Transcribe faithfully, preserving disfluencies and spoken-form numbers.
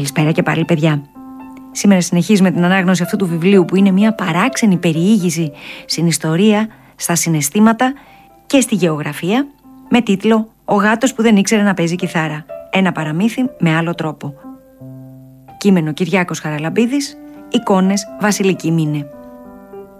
Καλησπέρα και πάλι, παιδιά. Σήμερα συνεχίζουμε την ανάγνωση αυτού του βιβλίου που είναι μια παράξενη περιήγηση στην ιστορία, στα συναισθήματα και στη γεωγραφία, με τίτλο «Ο γάτος που δεν ήξερε να παίζει κιθάρα. Ένα παραμύθι με άλλο τρόπο». Κείμενο Κυριάκος Χαραλαμπίδης, εικόνες Βασιλική Μήνε.